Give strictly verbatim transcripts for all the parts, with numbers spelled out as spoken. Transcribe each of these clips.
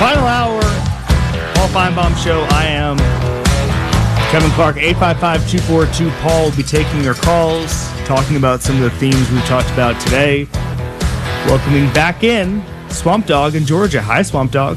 Final hour, Paul Feinbaum Show. I am Kevin Clark. eight five five, two four two, Paul will be taking your calls, talking about some of the themes we've talked about today. Welcoming back in Swamp Dog in Georgia. Hi, Swamp Dog.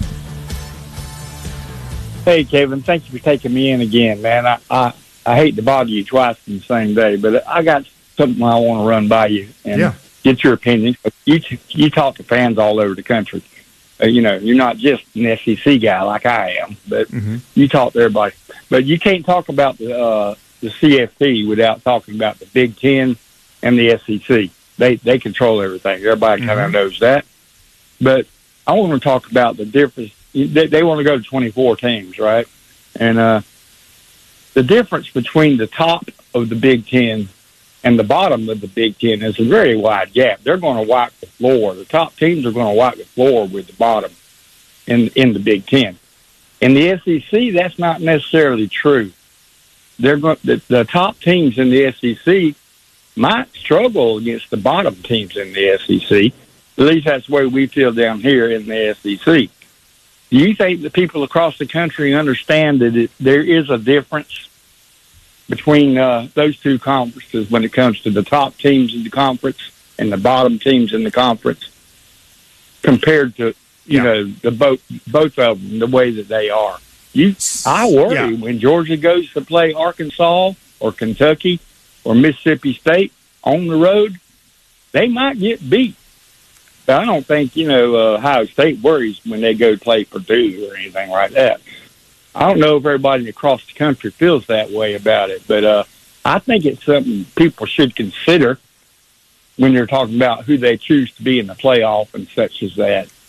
Hey, Kevin. Thank you for taking me in again, man. I, I, I hate to bother you twice in the same day, but I got something I want to run by you and yeah. get your opinion. You, you talk to fans all over the country. Uh, you know, you're not just an S E C guy like I am, but mm-hmm. you talk to everybody. But you can't talk about the uh, the C F T without talking about the Big Ten and the S E C. They they control everything. Everybody kind of mm-hmm. knows that. But I want to talk about the difference. They, they want to go to twenty-four teams, right? And uh, the difference between the top of the Big Ten and the bottom of the Big Ten is a very wide gap. They're going to wipe the floor. The top teams are going to wipe the floor with the bottom in in the Big Ten. In the S E C, that's not necessarily true. They're going the, the top teams in the S E C might struggle against the bottom teams in the S E C. At least that's the way we feel down here in the S E C. Do you think the people across the country understand that it, there is a difference between uh, those two conferences when it comes to the top teams in the conference and the bottom teams in the conference compared to, you yeah. know, the both both of them, the way that they are? You, I worry yeah. when Georgia goes to play Arkansas or Kentucky or Mississippi State on the road, they might get beat. But I don't think, you know, uh, Ohio State worries when they go play Purdue or anything like that. I don't know if everybody across the country feels that way about it, but uh, I think it's something people should consider when you're talking about who they choose to be in the playoff and such as that.